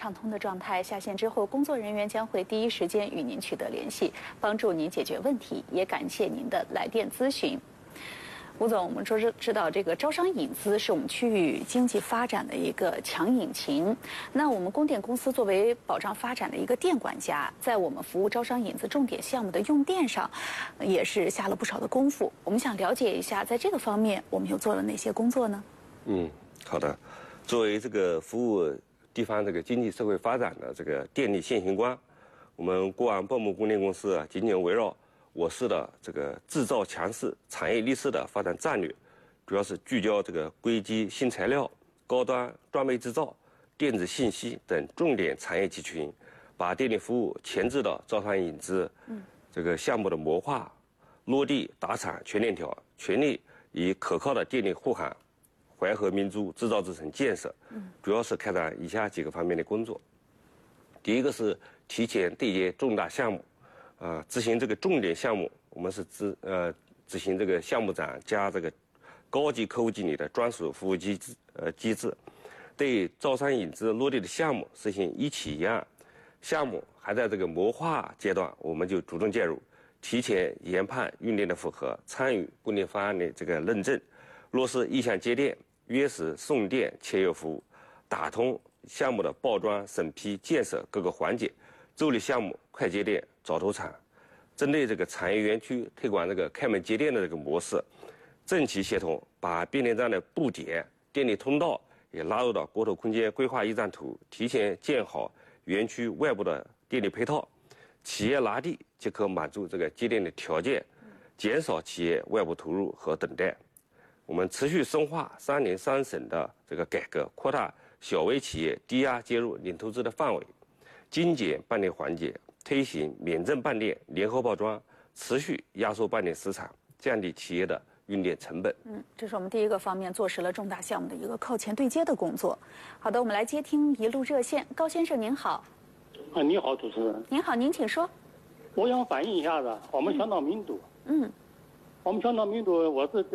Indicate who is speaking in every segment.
Speaker 1: 畅通的状态，下线之后，工作人员将会第一时间与您取得联系，帮助您解决问题。也感谢您的来电咨询。吴总，我们知道这个招商引资是我们区域经济发展的一个强引擎。那我们供电公司作为保障发展的一个电管家，在我们服务招商引资重点项目的用电上，也是下了不少的功夫。我们想了解一下，在这个方面我们又做了哪些工作呢？
Speaker 2: 好的。作为这个服务地方这个经济社会发展的这个电力先行官，我们国安报幕供电公司啊，紧紧围绕我市的这个制造强势、产业立势的发展战略，主要是聚焦这个硅基新材料、高端专备制造、电子信息等重点产业集群，把电力服务前置到招商引资这个项目的模化、落地达产全链条，全力以可靠的电力护航淮河明珠制造之城建设，主要是开展以下几个方面的工作。第一个是提前对接重大项目。执行这个重点项目，我们是执行这个项目长加这个高级客户经理的专属服务机制，对招商引资落地的项目实行一起一案，项目还在这个模化阶段，我们就主动介入，提前研判用电的符合，参与供电方案的这个认证，落实意向接电、约时送电签约服务，打通项目的报专、审批、建设各个环节，助力项目快接电、早投产。针对这个产业园区推广这个开门接电的这个模式，政企协同，把变电站的布点、电力通道也纳入到国土空间规划驿站图，提前建好园区外部的电力配套，企业拿地即可满足这个接电的条件，减少企业外部投入和等待。我们持续深化3年3审的这个改革，扩大小微企业低压接入领投资的范围，精简办电环节，推行免证办电、联合报专，持续压缩办电时长，降低企业的用电成本。
Speaker 1: 这是我们第一个方面做实了重大项目的一个靠前对接的工作。好的，我们来接听一路热线，高先生您好。
Speaker 3: 你好，主持人。
Speaker 1: 您好，您请说。
Speaker 3: 我想反映一下子，我们香岛民都。我们香岛民都，我是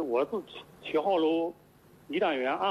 Speaker 3: 7号楼1单元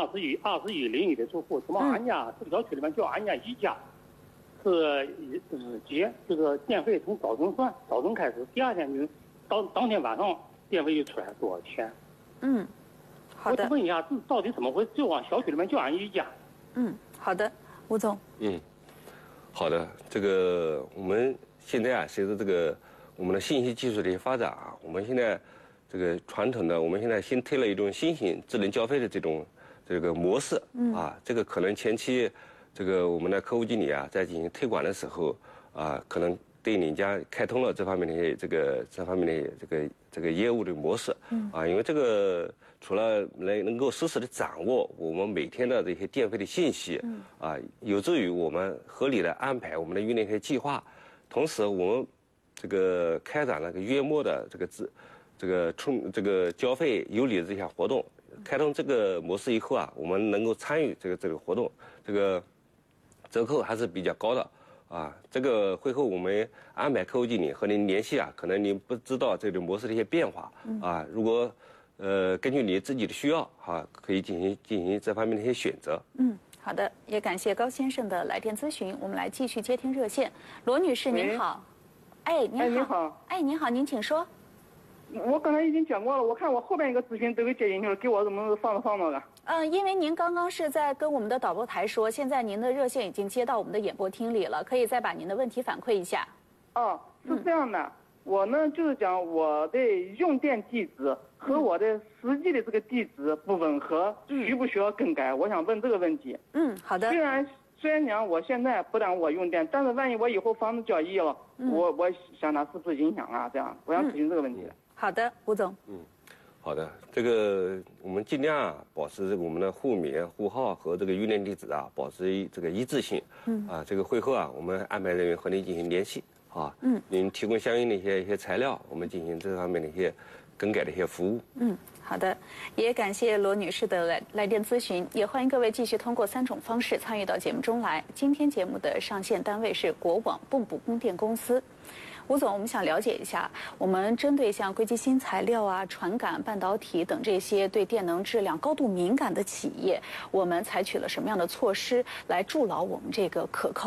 Speaker 3: 21邻里的住户，什么俺家这个小区里面叫俺家一家。是日结，这个电费从早晨算，早晨开始，第二天就当天晚上电费就出来多少钱。
Speaker 1: 好的。
Speaker 3: 我问一下，这到底怎么回事？就往小区里面叫俺一家。
Speaker 1: 好的，吴总。
Speaker 2: 好的，这个我们现在啊，随着这个我们的信息技术的一些发展啊，我们现在这个传统的，我们现在新推了一种新型智能交费的这个模式这个可能前期。这个我们的客户经理啊，在进行推广的时候可能对你家开通了这方面的这个业务的模式因为这个除了能够实时的掌握我们每天的这些电费的信息有助于我们合理的安排我们的用电一些计划，同时我们这个开展了个月末的这个交费有理的这项活动，开通这个模式以后我们能够参与这个活动，这个折扣还是比较高的这个会后我们安排客户经理和您联系可能您不知道这个模式的一些变化如果根据你自己的需要可以进行这方面的一些选择。
Speaker 1: 好的，也感谢高先生的来电咨询。我们来继续接听热线，罗女士您好。您好。您好，您请说。
Speaker 4: 我刚才已经讲过了，我看我后边一个咨询都给接进去了，给我怎么放那个？
Speaker 1: 因为您刚刚是在跟我们的导播台说，现在您的热线已经接到我们的演播厅里了，可以再把您的问题反馈一下。
Speaker 4: 是这样的，我呢就是讲我的用电地址和我的实际的这个地址不吻合，需不需要更改？我想问这个问题。
Speaker 1: 好的。
Speaker 4: 虽然讲我现在不耽误我用电，但是万一我以后房子交易了，我想它是不是影响这样？我想咨询这个问题。
Speaker 1: 好的，吴总。
Speaker 2: 好的，这个我们尽量保持我们的户名、户号和这个用电地址保持这个一致性。这个会后我们安排人员和您进行联系您提供相应的一些材料，我们进行这方面的一些更改的一些服务。
Speaker 1: 好的，也感谢罗女士的来电咨询，也欢迎各位继续通过3种方式参与到节目中来。今天节目的上线单位是国网蚌埠供电公司。吴总，我们想了解一下，我们针对像硅基新材料传感、半导体等这些对电能质量高度敏感的企业，我们采取了什么样的措施来筑牢我们这个可靠